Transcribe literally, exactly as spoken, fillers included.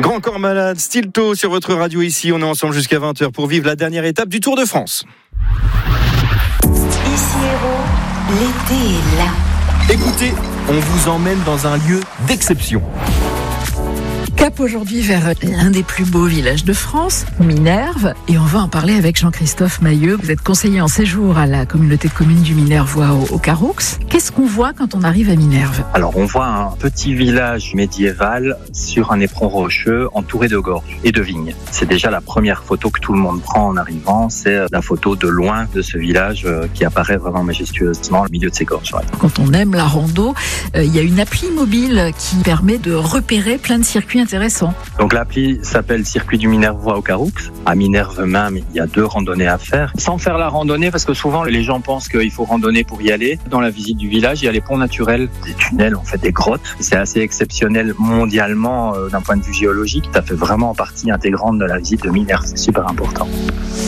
Grand Corps Malade, Stilto sur votre radio ici. On est ensemble jusqu'à vingt heures pour vivre la dernière étape du Tour de France. Ici Hérault, l'été est là. Écoutez, on vous emmène dans un lieu d'exception. Cap aujourd'hui vers l'un des plus beaux villages de France, Minerve, et on va en parler avec Jean-Christophe Mailleux. Vous êtes conseiller en séjour à la communauté de communes du Minervois au, au Caroux. Qu'est-ce qu'on voit quand on arrive à Minerve ? Alors on voit un petit village médiéval sur un éperon rocheux entouré de gorges et de vignes. C'est déjà la première photo que tout le monde prend en arrivant, c'est la photo de loin de ce village qui apparaît vraiment majestueusement au milieu de ces gorges. Ouais. Quand on aime la rando, il euh, y a une appli mobile qui permet de repérer plein de circuits intéressants. Donc l'appli s'appelle Circuit du Minervois au Caroux. À Minerve même, il y a deux randonnées à faire. Sans faire la randonnée, parce que souvent les gens pensent qu'il faut randonner pour y aller. Dans la visite du village, il y a les ponts naturels, des tunnels, en fait des grottes. C'est assez exceptionnel mondialement euh, d'un point de vue géologique. Ça fait vraiment partie intégrante de la visite de Minerve. C'est super important.